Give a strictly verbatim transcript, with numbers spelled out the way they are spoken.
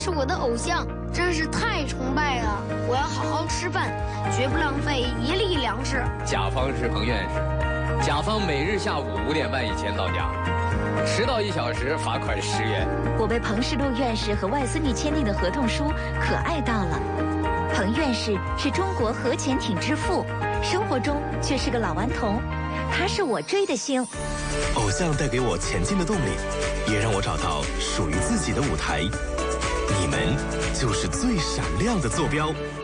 是我的偶像，真是太崇拜了。我要好好吃饭，绝不浪费一粒粮食。 甲方是彭院士，甲方每日下午五点半以前到家，迟到一小时罚款十元。 我被彭世禄院士和外孙女签订的合同书可爱到了。彭院士是中国核潜艇之父，生活中却是个老顽童。他是我追的星。 偶像带给我前进的动力，也让我找到属于自己的舞台。你们就是最闪亮的坐标。